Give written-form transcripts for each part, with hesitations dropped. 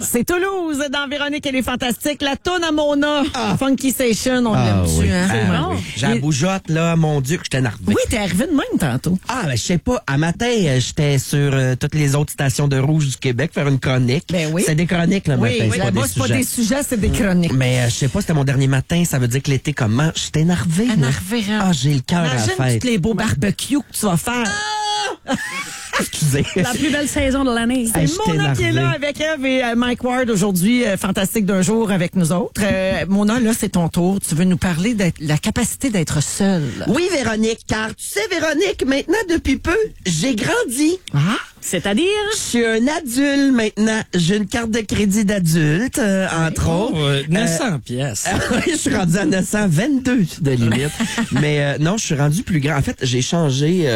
C'est Toulouse, dans Véronique, elle est fantastique. La toune à Mona, Funky Station, on l'aime-tu, hein? Oui. J'ai la bougeotte, là, mon Dieu, que j'étais énervé. Oui, t'es arrivé de même tantôt. Je sais pas. À matin, j'étais sur toutes les autres stations de rouge du Québec faire une chronique. Ben oui. C'est des chroniques, le matin, c'est pas des c'est pas sujets. des sujets, c'est des chroniques. Mais je sais pas, c'était mon dernier matin. Ça veut dire que l'été commence. J'étais énervé. Énervé, hein? J'ai le cœur à la Imagine fête. tous les beaux barbecues que tu vas faire. Excusez. La plus belle saison de l'année. C'est j'étais Mona qui est là énervé. avec Eve et Mike Ward aujourd'hui, fantastique d'un jour avec nous autres. Mona, là, c'est ton tour. Tu veux nous parler de la capacité d'être seule. Oui, Véronique, car tu sais, Véronique, maintenant, depuis peu, j'ai grandi. Ah? C'est-à-dire? Je suis un adulte maintenant. J'ai une carte de crédit d'adulte, entre autres. 900 pièces. Je suis rendu à 922 de limite. Mais non, je suis rendu plus grand. En fait, j'ai changé.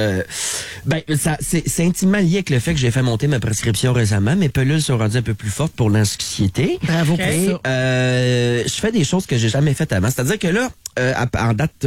C'est intimement lié avec le fait que j'ai fait monter ma prescription récemment. Mes pelules sont rendues un peu plus fortes pour l'anxiété. Bravo pour Et ça. je fais des choses que j'ai jamais faites avant. C'est-à-dire que là, en date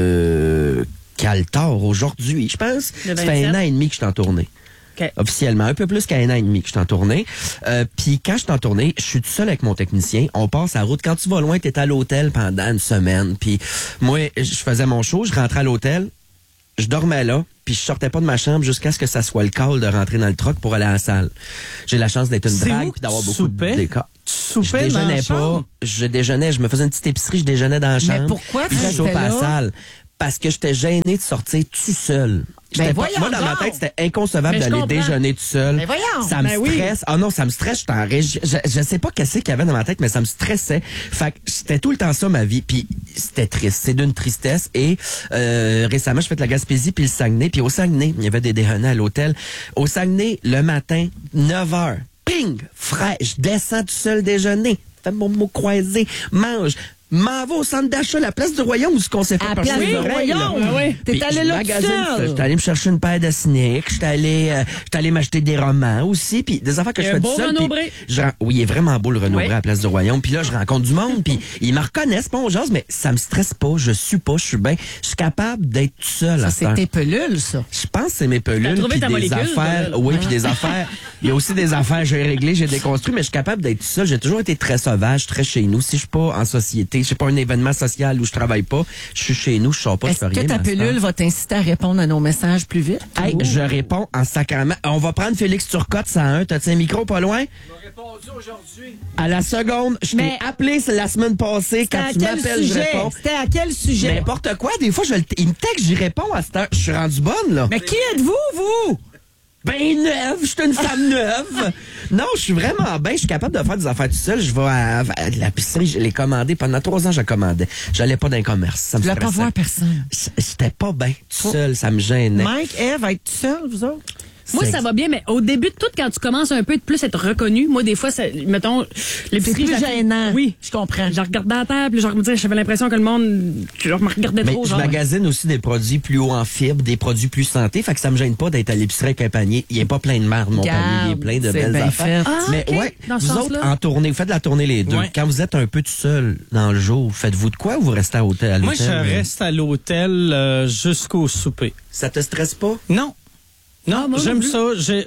de Caltor, aujourd'hui, je pense, Le ça fait 27. 1 an et demi que je suis en tournée. OK. Officiellement, un peu plus qu'un an et demi que je suis en tournée. Puis quand je suis en tournée, je suis tout seul avec mon technicien. On passe la route. Quand tu vas loin, t'es à l'hôtel pendant une semaine. Puis moi, je faisais mon show, je rentrais à l'hôtel, je dormais là, puis je sortais pas de ma chambre jusqu'à ce que ça soit le call de rentrer dans le truck pour aller à la salle. J'ai la chance d'être une C'est drague où puis d'avoir que tu beaucoup de soupais? décors. Tu Je soupais dans la déjeunais chambre? pas, je déjeunais, je me faisais une petite épicerie, je déjeunais dans la chambre. Mais pourquoi puis tu je restais chauffais à la là? salle? Parce que j'étais gêné de sortir tout seul. J'étais voyons moi, dans ma donc! tête, c'était inconcevable Mais je d'aller comprends. déjeuner tout seul. Mais voyons! Ça me Ben oui. stresse. Ah non, ça me stresse. Je t'en je sais pas qu'est-ce qu'il y avait dans ma tête, mais ça me stressait. Fait que c'était tout le temps ça, ma vie. Puis c'était triste. C'est d'une tristesse. Et récemment, je fais de la Gaspésie puis le Saguenay. Puis au Saguenay, il y avait des déjeuners à l'hôtel. Au Saguenay, le matin, 9h, ping, frais, je descends tout seul déjeuner. Fais mon mot croisé, mange. M'en va au centre d'achat, la place du Royaume, où ce qu'on s'est fait À percer Place les du oreilles, là. Royaume. oui. T'es Puis allé je là tout magasine, seul. j'étais allé me chercher une paire de sneakers, j'étais allé m'acheter des romans aussi, puis des affaires que Il y je a fais un tout beau seul. Renaud puis Bré. oui, il est vraiment beau le Renaud Oui. Bré à la place du Royaume. Puis là, je rencontre du monde, puis ils me reconnaissent, pas on jase, mais ça me stresse pas, je suis bien. Je suis capable d'être tout seul Ça, à c'est cette tes heure. pelules, ça. Je pense que c'est mes T'as pelules, trouvé puis ta des molécule, affaires. ta Oui, puis des affaires. Il y a aussi des affaires, j'ai réglé, j'ai déconstruit, mais je suis capable d'être tout seul. J'ai toujours été très sauvage, très chez nous. Si je suis pas en société, je suis pas un événement social où je travaille pas, je suis chez nous, je sors pas, je Est-ce fais rien. que ta mais à cette heure- pilule va t'inciter à répondre à nos messages plus vite? Hey, je réponds en sacrament. On va prendre Félix Turcotte 101. T'as-tu un micro pas loin? J'ai répondu aujourd'hui. À la seconde, je t'ai Mais- appelé la semaine passée. C'était Quand à tu quel m'appelles, je sujet? réponds. C'était à quel sujet? N'importe quoi. Des fois, il me texte, j'y réponds à cette heure. Je suis rendu bonne, là. Mais qui êtes-vous, vous? Ben neuve, je suis une femme neuve. Non, je suis vraiment bien. Je suis capable de faire des affaires tout seul. Je vais à l'épicerie, je l'ai commandé. Pendant 3 ans, je commandais. J'allais pas dans le commerce. Ça me Tu l'as pas stressait. voir personne. J'étais pas bien tout seul. Ça me gênait. Mike, Eve, être tout seul, vous autres? Moi, C'est- ça va bien, mais au début de tout, quand tu commences un peu de plus être reconnu, moi, des fois, mettons, C'est l'épicerie. plus je la- gênant. Oui. Je comprends. Je regardais à la table, j'avais l'impression que le monde, genre, me regardait Mais trop, je genre. magasine aussi des produits plus hauts en fibres, des produits plus santé. Fait que ça me gêne pas d'être à l'épicerie avec un panier. Il est pas plein de marde, mon Garde, panier. Il est plein de c'est belles bien affaires. fait. Ah, Mais ok. ouais, Dans ce vous sens-là. autres, en tournée, vous faites de la tournée les deux. Ouais. Quand vous êtes un peu tout seul dans le jour, faites-vous de quoi ou vous restez à l'hôtel? Moi, je reste à l'hôtel jusqu'au souper. Ça te stresse pas? Non. Non, moi non j'aime plus. ça.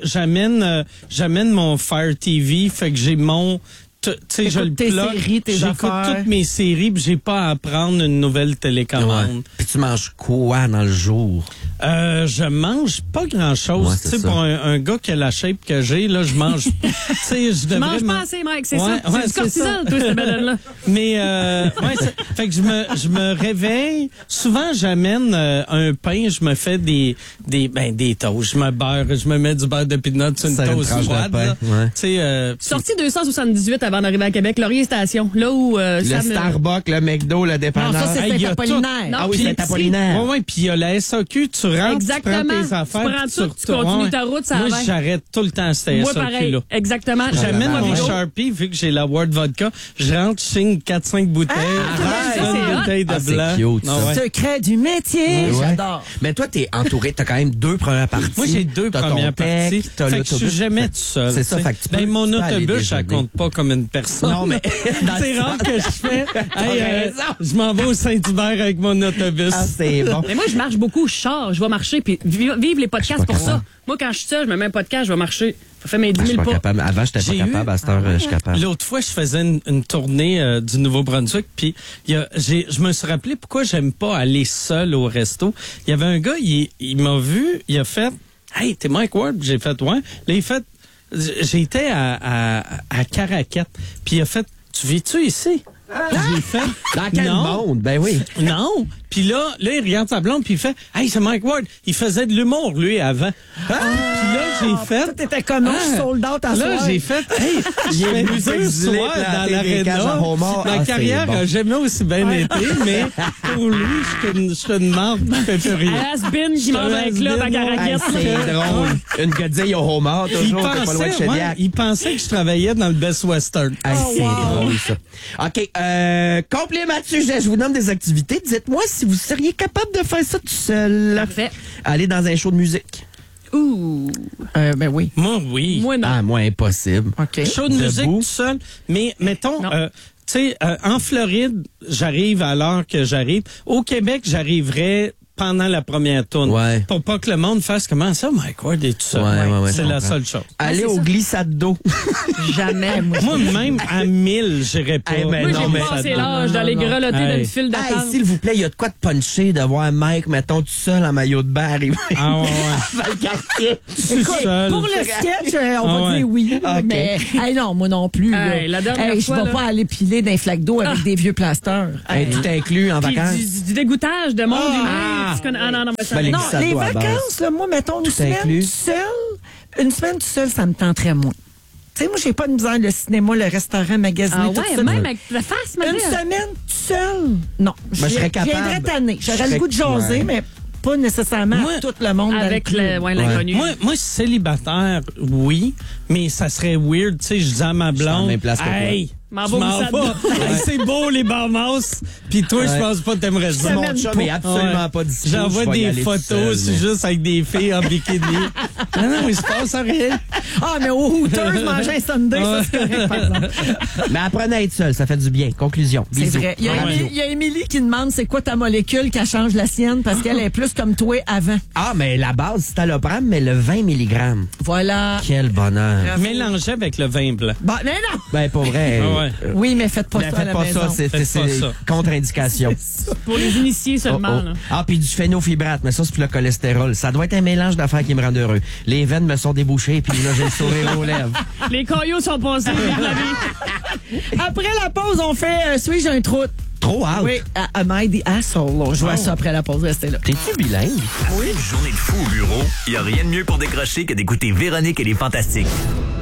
J'amène mon Fire TV, fait que j'ai mon... Tu sais, je le T'écoutes tes plug. séries, tes J'écoute affaires. toutes mes séries, puis j'ai pas à prendre une nouvelle télécommande. Puis tu manges quoi dans le jour? Je mange pas grand-chose. Ouais, Tu c'est sais, ça. pour un gars qui a la shape que j'ai, là, je mange... tu sais, je Tu devrais... manges me- pas assez, Mike, c'est Ouais, ça. ouais, C'est du c'est cortisol, toi, cette belle-là. Mais fait que je me réveille. Souvent j'amène un pain, je me fais des toasts, je me beurre, je me mets du beurre de peanut sur une Ça, une toast tranche de froide. pain, là. ouais. Tu sais Sorti 278 avant d'arriver à Québec, Laurier Station, là où Le Sam, Starbucks, le McDo, le dépanneur. Non, ça, c'est Hey, il y a Saint-Apollinaire. Non, Ah oui, puis Saint-Apollinaire. Ouais, puis il y a la SAQ, tu rentres, Exactement. tu prends tes affaires, Tu prends puis tout, tu retournes. continues ta route, ça Moi, va. j'arrête tout le temps à cette moi, SAQ pareil. là. Exactement. J'amène Ah, mon ben, Sharpie, vu que j'ai la Ward Vodka. Je rentre, je signe 4-5 bouteilles. arrête! je donne C'est une hot. bouteille de Ah, c'est blanc. cute, ça. Ah, ouais. Secret du métier. Ouais. J'adore. Mais toi, t'es entouré, t'as quand même 2 premières parties. Moi, j'ai 2 T'as ton premières tech, parties. t'as Fait que je suis l'autobus. jamais tout seul. C'est ça, tu sais. fait que tu peux Ben, mon pas aller autobus, ça déjeuner. compte pas comme une personne. Non, mais c'est rare que je fais. Hey, raison. je m'en vais au Saint-Hubert avec mon autobus. Ah, c'est bon. Mais moi, je marche beaucoup, je sors. je vais marcher. Puis vive les podcasts pas pour ça. capable. Moi, quand je suis seule, je me mets un podcast, je vais marcher. Ça fait mes 10 Je suis 000 pas pas. capable. Avant, j'étais pas J'ai capable. eu- À cette heure, je suis capable. L'autre fois, je faisais une tournée du Nouveau-Brunswick, puis je me suis rappelé pourquoi j'aime pas aller seul au resto. Il y avait un gars, il m'a vu, il a fait « Hey, t'es Mike Ward? » J'ai fait « Ouais. » Là, il fait « J'étais à Caracat. » Puis il a fait « Tu vis-tu ici? » J'ai fait Dans quel Non. monde? Ben oui. Non. Puis là, il regarde sa blonde, puis il fait « Hey, c'est Mike Ward. » Il faisait de l'humour, lui, avant. Puis là, j'ai fait... T'étais comme moi, je suis sold out à Là, soir. j'ai fait, hey, Il est venu deux s'exiler, soirs planter dans des cages à l'aréna. homard. Ma Ah, c'est carrière bon. a jamais aussi bien été, mais pour lui, je suis une marde qui fait plus rien. Has-been qui mange un club à Hey, Caracat. c'est drôle. Une godille au homard, Il toujours. T'es pas loin de pensait, ouais, Chediac. il pensait que je travaillais dans le Best Western. Hey, c'est drôle, ça. OK. Complément de sujet. Je vous nomme des activités. Dites-moi si vous seriez capable de faire ça tout seul. Parfait. Aller dans un show de musique. Ouh. Ben oui. Moi, oui. Moi, non. Ah, moi, impossible. OK. Show de musique Debout. tout seul. Mais mettons, Non. tu sais, en Floride, j'arrive à l'heure que j'arrive. Au Québec, j'arriverais pendant la première tourne. Ouais. Pour pas que le monde fasse comment ça, Mike Ward est tout seul. Ouais, C'est je la comprends. seule chose. Aller c'est au ça. glissade d'eau. Jamais, moi. Moi, même à 1000, j'irais pas. Eh ben Moi, non, j'ai mais passé ça- l'âge d'aller non, non. grelotter Hey. dans le fil Hey, d'attente. s'il vous plaît, il y a de quoi de puncher, de voir Mike, mettons, tout seul en maillot de bain arriver. Ah ouais, ouais. Va le quartier. Tout seul. Pour le sketch, on Ah va ouais. dire oui. OK. Mais hey, non, moi non plus. Hey, là. la dernière Je fois, vais là. pas aller piler d'un flaque d'eau avec des vieux plasteurs. Hey, tout inclus en Puis vacances. du dégoûtage de monde humain. Ah. Tu connais- Ah non, non, mais ça... Ben, les Non, glissades les d'eau à base. vacances, là, moi, mettons une semaine inclus? tout seul. Une semaine tout seul, ça me tenterait moins. Tu sais, moi, j'ai pas de misère, le cinéma, le restaurant, magasiner, Ah tout ouais, ça. même avec la face, Une Marie. semaine tout seul, non. je serais capable. Je viendrais tanner. Je J'aurais serais- le goût de jaser, ouais. mais pas nécessairement Moi, tout le monde. dans Avec le club. l'inconnu. Moi, célibataire, oui, mais ça serait weird, tu sais, je dis à ma suis dans la blonde, même place que toi. hey, M'en je va au m'en glissade vais. d'eau. Hey, c'est beau les Bahamas, puis toi, je Ouais. pense pas que t'aimerais ça. Mon chum est absolument Ouais. pas dispo. J'envoie je vais y des aller tout photos, seul, c'est mais- juste avec des filles en bikini. Non, il se passe rien. Ah, mais au Hooters, manger un Sunday, ça, c'est correct, par exemple. Mais apprenez à être seul, ça fait du bien. Conclusion. C'est Bisous. vrai. Il y a Ouais. Émilie- il y a Émilie qui demande c'est quoi ta molécule qui change la sienne parce qu'elle est plus comme toi avant. Ah, mais la base, c'est citalopram, mais le 20 mg. Voilà. Quel bonheur. Mélangé avec le vin blanc. Bon, mais non! Ben, pas vrai. Ah ouais. Oui, mais faites pas Mais ça à faites la pas maison. ça, c'est Faites pas ça. contre-indication. Pour les initiés seulement. là. Ah, puis du phénofibrate, mais ça, c'est pour le cholestérol. Ça doit être un mélange d'affaires qui me rend heureux. Les veines me sont débouchées, puis là, j'ai le sourire aux lèvres. Les cailloux sont passés. vive la vie. Après la pause, on fait Suis-je un trou? Trop hâte. Oui, Am I the asshole? On joue à ça après la pause. Restez là. T'es-tu bilingue? Après une journée de fou au bureau, il n'y a rien de mieux pour décrocher que d'écouter Véronique et les Fantastiques.